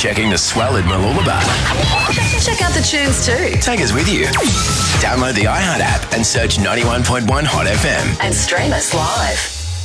checking the swell at Mooloolaba? Check out the tunes too. Take us with you. Download the iHeart app and search 91.1 Hot FM. And stream us live.